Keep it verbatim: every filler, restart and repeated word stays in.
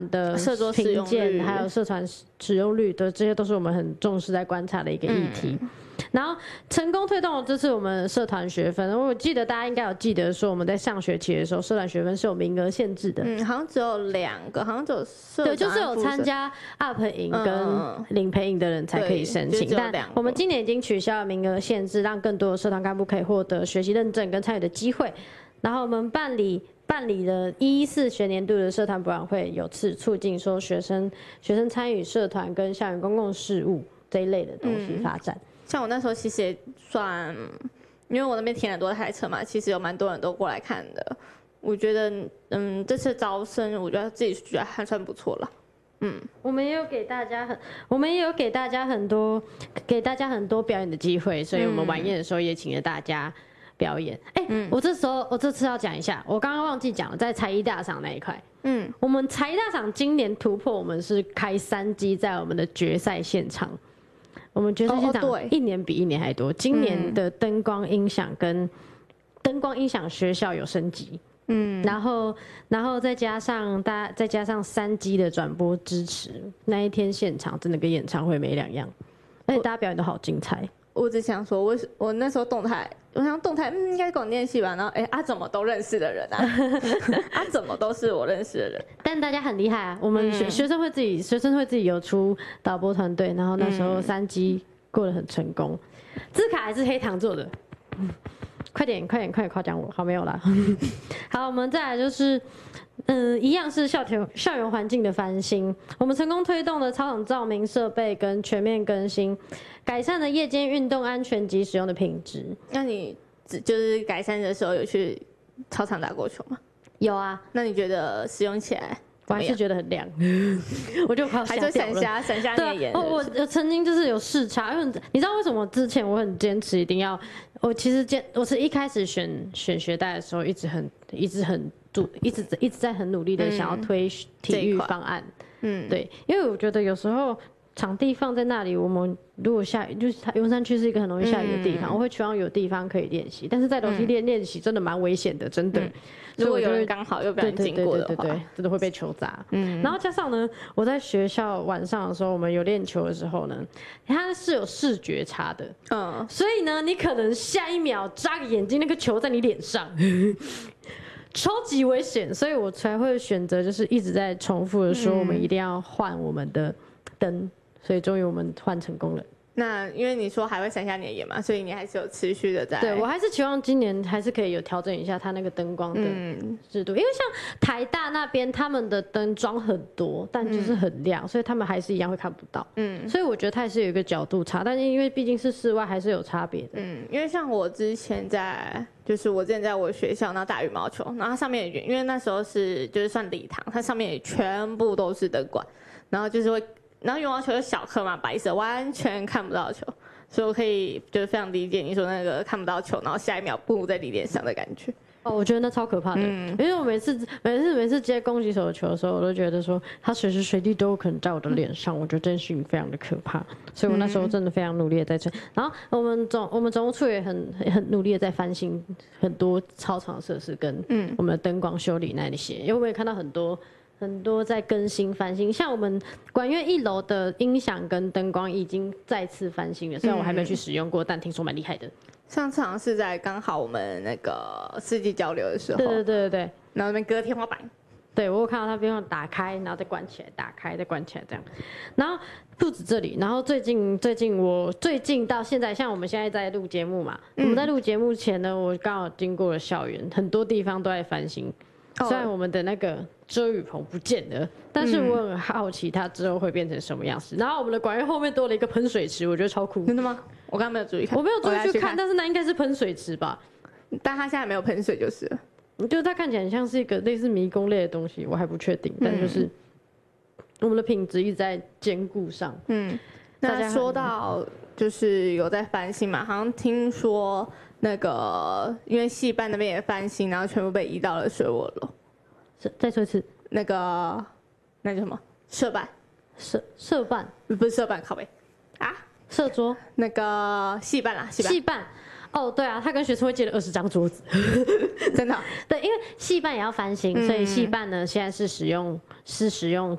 的评鉴，还有社团使用率的，这些都是我们很重视在观察的一个议题。嗯、然后成功推动了这次我们社团学分，我记得大家应该有记得说，我们在上学期的时候，社团学分是有名额限制的。 嗯，好像只有两个，好像只有社对，就是有参加 U P 营跟领培营的人才可以申请，但我们今年已经取消了名额限制，让更多的社团干部可以获得学习认证跟参与的机会。然后我们办理。办理了一一四学年度的社团博览会，有次促进说学生学生参与社团跟校园公共事务这一类的东西发展。嗯、 像我那时候其实也算，因为我那边停很多台车嘛，其实有蛮多人都过来看的。我觉得，嗯，这次招生，我觉得自己觉得还算不错了。嗯， 我们也有给大家很，我们也有给大家很多，给大家很多表演的机会，所以我们晚宴的时候也请了大家。表演，哎、欸，嗯、我这时候我这次要讲一下，我刚刚忘记讲了，在才艺大赏那一块，嗯，我们才艺大赏今年突破，我们是开三机在我们的决赛现场，我们决赛现场一年比一年还多，今年的灯光音响跟灯光音响学校有升级，嗯，然后然后再加上大家再加上三机的转播支持，那一天现场真的跟演唱会没两样，而且大家表演都好精彩。 我只想说，我我那时候动态，我想动态，嗯，应该广电系吧。然后，哎、欸，啊，怎么都认识的人啊？啊，怎么都是我认识的人？ 但大家很厉害啊！我们学、嗯、学生会自己，学生会自己有出导播团队，然后那时候三机过得很成功。字卡还是黑糖做的，嗯、快点，快点，快点夸奖我！好，没有啦。好，我们再来就是。嗯，一样是校园校园环境的翻新，我们成功推动了操场照明设备跟全面更新，改善了夜间运动安全及使用的品质。 那你就是改善的时候有去操场打过球吗？ 有啊。 那你觉得使用起来？ 我还是觉得很亮，我就快还是闪瞎闪瞎你的眼。 我我曾经就是有视差，因为你知道为什么之前我很坚持一定要，我其实坚我是一开始选选学贷的时候一直很一直很主一直一直在很努力的想要推体育方案，嗯，对，因为我觉得有时候场地放在那里，我们如果下雨，就是永山区是一个很容易下雨的地方，嗯、我会期望有地方可以练习，但是在楼梯练练习真的蛮危险的，真的。嗯如果有人刚好又不然经过的话， 对对对对对，真的会被球砸。嗯，然后加上呢，我在学校晚上的时候，我们有练球的时候呢，它是有视觉差的，嗯，所以呢，你可能下一秒眨个眼睛，那个球在你脸上，超级危险，所以我才会选择就是一直在重复的说，我们一定要换我们的灯，所以终于我们换成功了。 那因为你说还会闪瞎你的眼嘛，所以你还是有持续的在。 对，我还是期望今年还是可以有调整一下它那个灯光的制度，嗯、因为像台大那边他们的灯装很多，但就是很亮，嗯、所以他们还是一样会看不到。嗯，所以我觉得它也是有一个角度差，但是因为毕竟是室外，还是有差别的。 嗯，因为像我之前在，就是我之前在我学校然后打羽毛球，然后它上面也因为那时候是就是算礼堂，它上面也全部都是灯管，然后就是会。然后羽毛球是小颗嘛，白色，完全看不到球，所以我可以就是非常理解你说那个看不到球，然后下一秒步在你脸上的感觉。 哦，我觉得那超可怕的，嗯、因为我每次每次每次接攻击手的球的时候，我都觉得说他随时随地都有可能在我的脸上，我觉得这件事情非常的可怕，所以我那时候真的非常努力的在这。然后我们总我们总务处也很很努力的在翻新很多操场设施跟我们的灯光修理那一些，因为我们也看到很多。很多在更新翻新，像我们管院一楼的音响跟灯光已经再次翻新了，虽然我还没有去使用过，嗯、但听说蛮厉害的。 上次好像是在刚好我们那个世纪交流的时候， 对对对对对， 然后那边隔天花板， 对我有看到它边上打开，然后再关起来，打开再关起来这样。然后不止这里，然后最近最近我最近到现在，像我们现在在录节目嘛，嗯、我们在录节目前呢，我刚好经过了校园，很多地方都在翻新。虽然我们的那个遮雨棚不见了，但是我很好奇它之后会变成什么样子。然后我们的管院后面多了一个喷水池，我觉得超酷。 真的吗？我刚刚没有注意看， 我没有注意去看，但是那应该是喷水池吧？ 但它现在没有喷水就是了。 我觉得它看起来很像是一个类似迷宫类的东西，我还不确定，但就是我们的品质一直在兼顾上。嗯， 那说到就是有在翻新嘛，好像听说。那个，因为戏班那边也翻新，然后全部被移到了水卧楼。 再说一次， 那个那叫什么？社办， 社社办不是社办，靠北啊， 社桌那个戏班啦，戏班。 戏班哦，对啊，他跟学生会借了二十张桌子， 真的。 对，因为戏办也要翻新，所以戏办呢现在是使用是使用